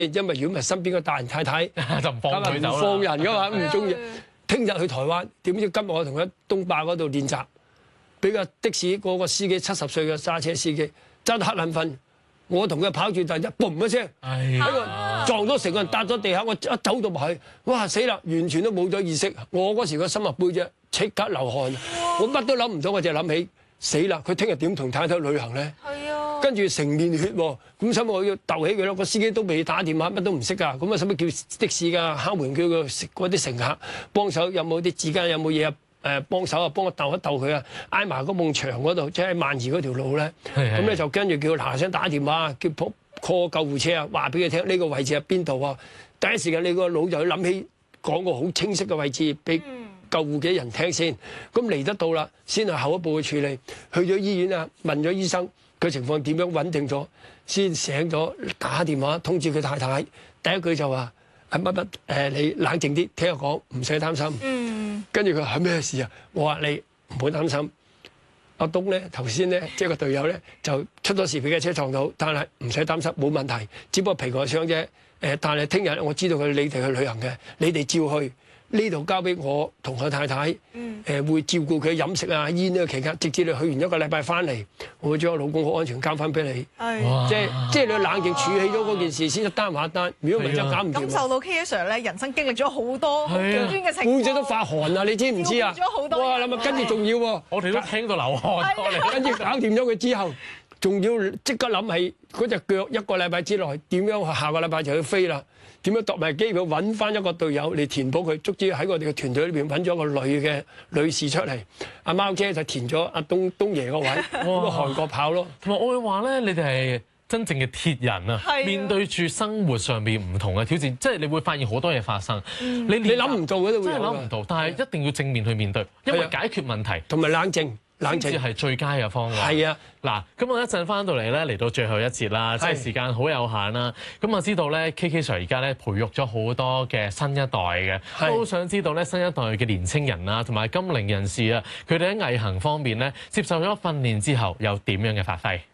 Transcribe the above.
因為如果唔係身邊個大人太太就唔放佢走啦， 唔放人噶嘛，唔中意。聽日去台灣，點知今日我同佢喺東壩嗰度練習，俾個的士嗰個司機70歲嘅揸車司機揸到黑眼瞓，我同佢跑住第一嘣一聲，喺個撞咗成個人笪咗地下，我一走到埋去，哇死啦，完全都冇咗意識。我嗰時個心入背啫，即刻流汗，我乜都諗唔到，我就諗起死啦，佢聽日點同太太旅行咧？跟住成面血喎，咁使咪我要鬥起佢咯？個司機都未打電話，乜都唔識㗎，咁啊使咪叫的士㗎？敲門叫佢嗰啲乘客幫手，有冇啲紙巾，有冇嘢幫手啊？幫我鬥一鬥佢啊！挨埋嗰埲牆嗰度，即係萬宜嗰條路咧，咁咧就跟住叫佢嗱聲打電話，叫 call 救護車啊，話俾佢聽呢個位置喺邊度啊！第一時間你個腦就要諗起講個好清晰嘅位置俾救護嘅人聽先，咁嚟得到啦，先係後一步去處理。去咗醫院啊，問咗醫生。佢情況點樣穩定咗，先醒咗，打電話通知佢太太。第一句就話：你冷靜啲，聽我講，唔使擔心。跟住佢話係咩事啊？我話你唔好擔心。阿東咧頭先咧，即係個隊友咧，就出咗事俾架車撞到，但係唔使擔心，冇問題，只不過皮外傷啫。但係聽日我知道你哋去旅行嘅，你哋照去。呢度交俾我同佢太太，會照顧佢飲食啊、煙呢個期間，直至你去完1個禮拜翻嚟，我會將我老公好安全交翻俾你。即係你冷靜處理咗嗰件事先一單還一單，如果唔係真搞唔掂。 感受到 K Sir 咧人生經歷咗好多極端嘅情況， 背脊都發寒啊！你知唔知啊？哇！諗下跟住仲要喎， 我哋都聽到流汗。 跟住搞掂咗佢之後，仲要即刻諗起嗰隻腳1個禮拜之內點樣，下個禮拜就要飛啦。點樣度埋機票揾翻一個隊友嚟填補佢，足之喺我哋嘅團隊裏邊揾咗個女士出嚟，阿貓姐就填咗阿東爺個位，咁個韓國跑咯。 同埋我會話咧，你哋係真正嘅鐵人啊！面對住生活上邊唔同嘅挑戰，即係你會發現好多嘢發生。你諗唔到嘅都會有， 真係諗唔到，但係一定要正面去面對，因為解決問題同埋冷靜。 先至係最佳嘅方案。 係啊， 嗱，咁我一陣翻到嚟咧，嚟到最後一節啦，即係時間好有限啦。咁我知道咧，KK Sir 而家咧培育咗好多嘅新一代嘅，都好想知道咧新一代嘅年青人啊，同埋金齡人士啊，佢哋喺毅行方面咧接受咗訓練之後有點樣嘅發揮？